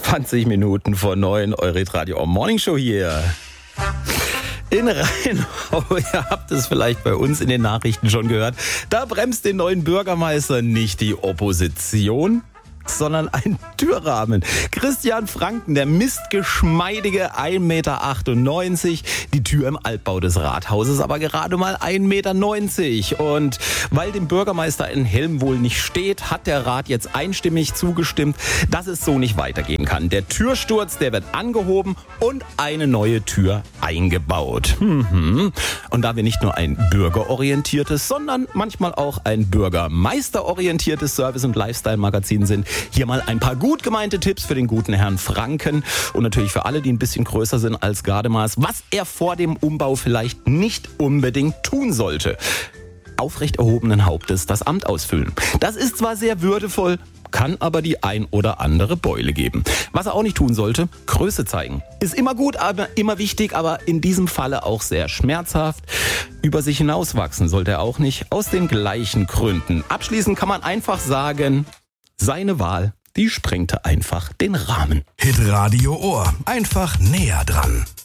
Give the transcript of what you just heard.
20 Minuten vor 9, eure Radio Morning Show hier. In Rheinau, ihr habt es vielleicht bei uns in den Nachrichten schon gehört, da bremst den neuen Bürgermeister nicht die Opposition, sondern ein Türrahmen. Christian Franken, der misst geschmeidige 1,98 Meter. Die Tür im Altbau des Rathauses aber gerade mal 1,90 Meter. Und weil dem Bürgermeister ein Helm wohl nicht steht, hat der Rat jetzt einstimmig zugestimmt, dass es so nicht weitergehen kann. Der Türsturz, der wird angehoben und eine neue Tür eingebaut. Und da wir nicht nur ein bürgerorientiertes, sondern manchmal auch ein bürgermeisterorientiertes Service- und Lifestyle-Magazin sind, hier mal ein paar gut gemeinte Tipps für den guten Herrn Franken und natürlich für alle, die ein bisschen größer sind als Gardemaß, was er vor dem Umbau vielleicht nicht unbedingt tun sollte. Aufrecht erhobenen Hauptes das Amt ausfüllen. Das ist zwar sehr würdevoll, kann aber die ein oder andere Beule geben. Was er auch nicht tun sollte, Größe zeigen. Ist immer gut, aber immer wichtig, aber in diesem Falle auch sehr schmerzhaft. Über sich hinauswachsen sollte er auch nicht, aus den gleichen Gründen. Abschließend kann man einfach sagen, seine Wahl, die sprengte einfach den Rahmen. Hitradio Ohr. Einfach näher dran.